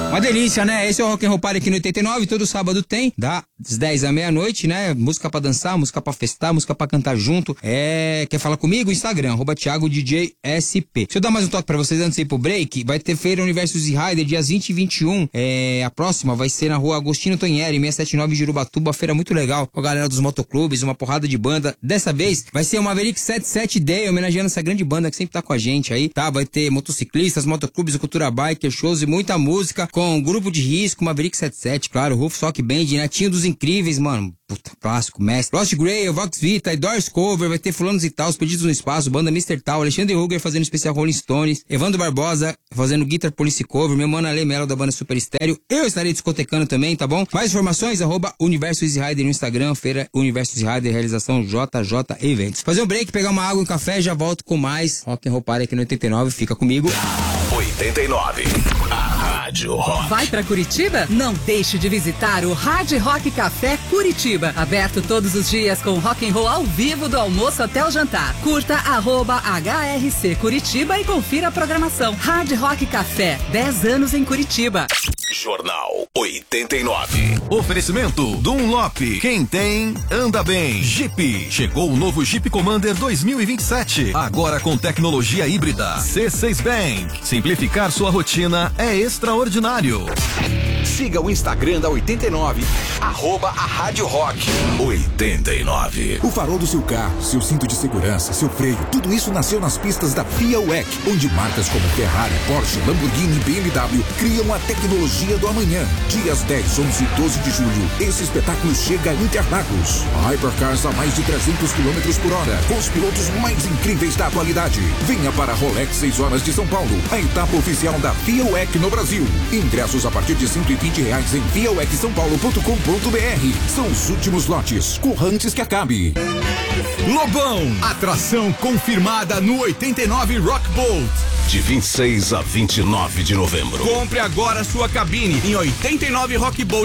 Uma delícia, né? Esse é o Rock and Roll Party aqui no 89, todo sábado tem, das 10 à meia-noite, né? Música pra dançar, música pra festar, música pra cantar junto. Quer falar comigo? Instagram, @ThiagoDJSP. Deixa eu dar mais um toque pra vocês antes de ir pro break. Vai ter Feira Universo Z Rider, dias 20 e 21. A próxima vai ser na rua Agostinho Tonheri, 679 em Jurubatuba. Feira muito legal, com a galera dos motoclubes, uma porrada de banda. Dessa vez vai ser uma Maverick 77 Day, homenageando essa grande banda que sempre tá com a gente aí, tá? Vai ter motociclistas, motoclubes, cultura biker, shows e muita música, com grupo de risco, Maverick 77, claro, Rufus Rock Band, Netinho dos Incríveis, mano, puta, clássico, mestre, Lost Grey, Vox Vita, Doors Cover, vai ter Fulanos e Tal, Pedidos no Espaço, banda Mr. Tal, Alexandre Huger fazendo especial Rolling Stones, Evandro Barbosa fazendo Guitar Police Cover, meu mano Ale Melo da banda Super Estéreo, eu estarei discotecando também, tá bom? Mais informações, @Universo Easy Rider no Instagram, Feira Universo Easy Rider, realização JJ Eventos. Fazer um break, pegar uma água e um café, já volto com mais Rock and Roll Party aqui no 89, fica comigo. 89, a Rádio Rock. Vai pra Curitiba? Não deixe de visitar o Hard Rock Café Curitiba, aberto todos os dias com rock and roll ao vivo do almoço até o jantar. Curta @HRC Curitiba e confira a programação. Hard Rock Café, 10 anos em Curitiba. Jornal 89. Oferecimento Dunlop. Quem tem, anda bem. Jeep. Chegou o novo Jeep Commander 2027. Agora com tecnologia híbrida. C6 Bank. Simplificar sua rotina é extraordinário. Siga o Instagram da 89, @a Rádio Rock 89. O farol do seu carro, seu cinto de segurança, seu freio, tudo isso nasceu nas pistas da FIA WEC, onde marcas como Ferrari, Porsche, Lamborghini e BMW criam a tecnologia do amanhã. Dias 10, 11 e 12 de julho, esse espetáculo chega a Interlagos. A Hypercars a mais de 300 km por hora, com os pilotos mais incríveis da atualidade. Venha para a Rolex 6 horas de São Paulo, a etapa oficial da FIA WEC no Brasil. Ingressos a partir de R$120 em fiawec.com.br. São os últimos lotes. Corra antes que acabe. Lobão. Atração confirmada no 89 Rock Bolt. De 26 a 29 de novembro. Compre agora sua cabine em 89rockbolt.com.br